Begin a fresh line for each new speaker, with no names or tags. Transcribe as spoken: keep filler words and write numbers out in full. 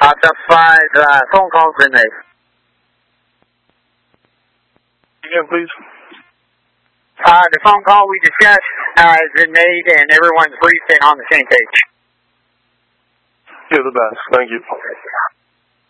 Uh, top five, uh, phone call grenade.
Again, please.
Uh, the phone call we discussed uh, has been made and everyone's briefed and on the same page.
You're the best. Thank you.